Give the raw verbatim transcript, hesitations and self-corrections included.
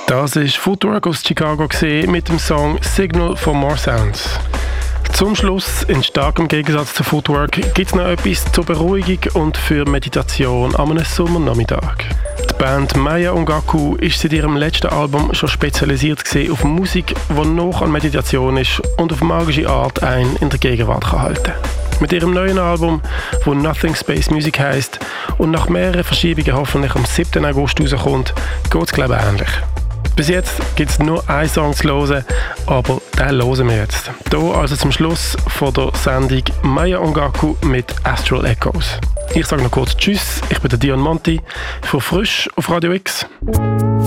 Das war Footwork aus Chicago mit dem Song Signal for More Sounds. Zum Schluss, in starkem Gegensatz zu Footwork, gibt es noch etwas zur Beruhigung und für Meditation an einem Sommernachmittag. Die Band Maya Ongaku ist seit ihrem letzten Album schon spezialisiert auf Musik, die noch an Meditation ist und auf magische Art einen in der Gegenwart kann halten. Mit ihrem neuen Album, wo Nothing Space Music heisst und nach mehreren Verschiebungen hoffentlich am siebten August rauskommt, geht es glaube ich ähnlich. Bis jetzt gibt es nur einen Song zu hören, aber den hören wir jetzt. Hier also zum Schluss von der Sendung Maya Ongaku mit Astral Echoes. Ich sage noch kurz Tschüss, ich bin der Dion Monti, von Frisch auf Radio X.